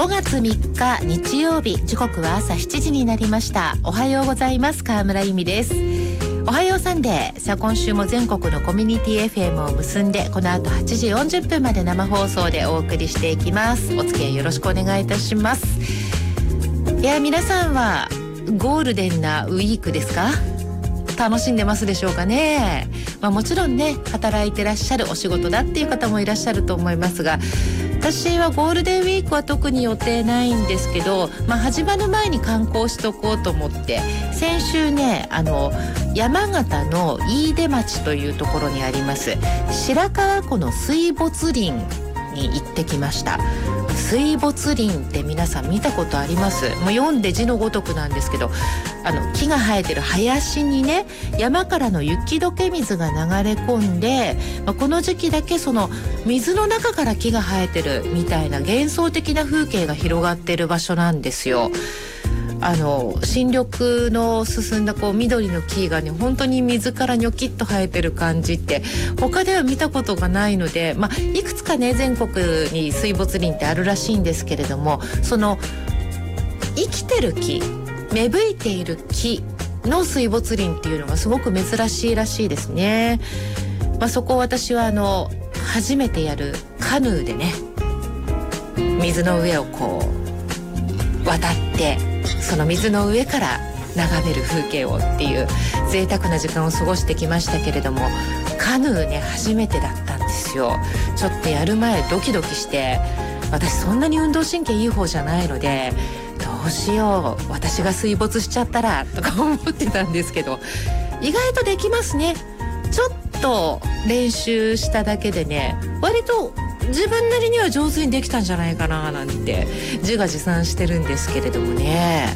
5月3日日曜日、時刻は朝7時になりました。おはようございます。川村由美です。おはようサンデー。さあ、今週も全国のコミュニティ FM を結んで、この後8時40分まで生放送でお送りしていきます。お付き合いよろしくお願いいたします。いや、皆さんはゴールデンなウィークですか？楽しんでますでしょうかね。もちろんね、働いてらっしゃるお仕事だっていう方もいらっしゃると思いますが、私はゴールデンウィークは特に予定ないんですけど、始まる前に観光しとこうと思って、先週ね、山形の飯豊町というところにあります白川湖の水没林に行ってきました。水没林って皆さん見たことあります？もう読んで字のごとくなんですけど、木が生えてる林にね、山からの雪解け水が流れ込んで、この時期だけその水の中から木が生えてるみたいな幻想的な風景が広がってる場所なんですよ。新緑の進んだ緑の木がね、本当に水からニョキッと生えてる感じって他では見たことがないので、いくつかね、全国に水没林ってあるらしいんですけれども、その生きてる木、芽吹いている木の水没林っていうのがすごく珍しいらしいですね。そこを私は初めてやるカヌーでね、水の上を渡って、その水の上から眺める風景をっていう贅沢な時間を過ごしてきましたけれども、カヌーね、初めてだったんですよ。ちょっとやる前ドキドキして、私そんなに運動神経いい方じゃないので、どうしよう、私が水没しちゃったらとか思ってたんですけど、意外とできますね。ちょっと練習しただけでね、割と自分なりには上手にできたんじゃないかななんて自画自賛してるんですけれどもね、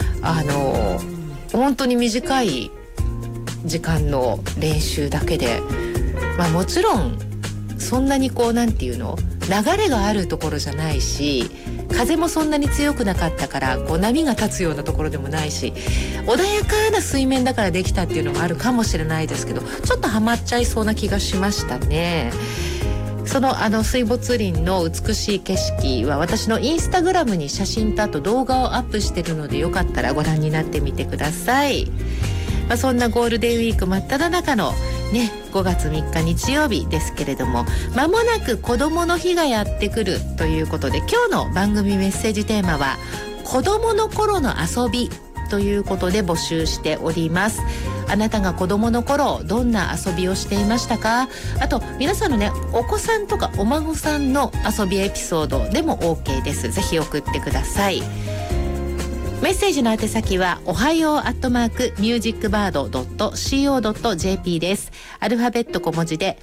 本当に短い時間の練習だけで、もちろんそんなになんていうの、流れがあるところじゃないし、風もそんなに強くなかったから波が立つようなところでもないし、穏やかな水面だからできたっていうのもあるかもしれないですけど、ちょっとハマっちゃいそうな気がしましたね。その水没林の美しい景色は私のインスタグラムに写真とあと動画をアップしてるので、よかったらご覧になってみてください。そんなゴールデンウィーク真っ只中のね、5月3日日曜日ですけれども、間もなく子どもの日がやってくるということで、今日の番組メッセージテーマは子どもの頃の遊びということで募集しております。あなたが子供の頃どんな遊びをしていましたか？あと皆さんのね、お子さんとかお孫さんの遊びエピソードでも OK です。ぜひ送ってください。メッセージの宛先はおはよう@musicbird.co.jp です。アルファベット小文字で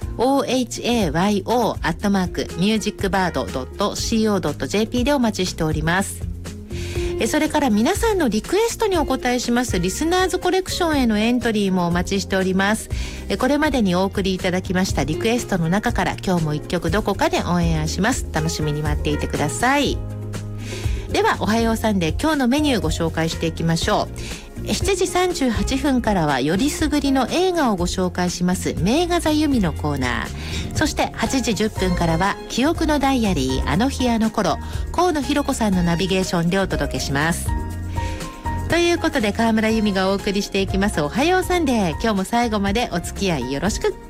ohayo@musicbird.co.jp でお待ちしております。それから皆さんのリクエストにお答えしますリスナーズコレクションへのエントリーもお待ちしております。これまでにお送りいただきましたリクエストの中から今日も1曲どこかでオンエアします。楽しみに待っていてください。では、おはようサンデー、今日のメニューご紹介していきましょう。7時38分からはよりすぐりの映画をご紹介します名画座由美のコーナー。そして8時10分からは記憶のダイアリー、あの日あの頃、河野弘子さんのナビゲーションでお届けします。ということで、川村由美がお送りしていきますおはようサンデー、今日も最後までお付き合いよろしく。